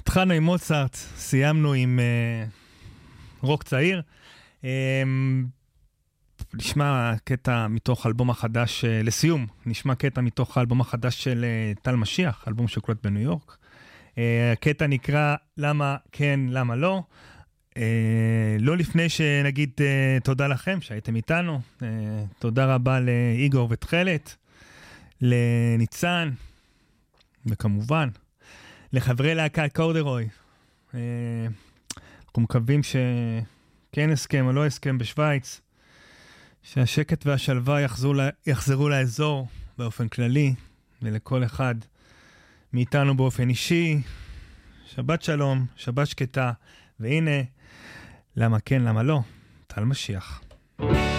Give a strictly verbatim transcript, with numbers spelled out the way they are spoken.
התחלנו עם מוצרט, סיימנו עם uh, רוק צעיר. Um, נשמע קטע מתוך האלבום החדש, uh, לסיום, נשמע קטע מתוך האלבום החדש של uh, טל משיח, אלבום שהוקלט בניו יורק. Uh, הקטע נקרא למה כן, למה לא. Uh, לא לפני שנגיד uh, תודה לכם שהייתם איתנו. Uh, תודה רבה לאיגור ותחלת, לניצן, וכמובן, לחברי להקת קורדרוי. Uh, אנחנו מקווים שכן הסכם או לא הסכם בשוויץ, שהשקט והשלווה יחזרו, יחזרו לאזור באופן כללי, ולכל אחד מאיתנו באופן אישי. שבת שלום, שבת שקטה, והנה, למה כן, למה לא, טל משיח.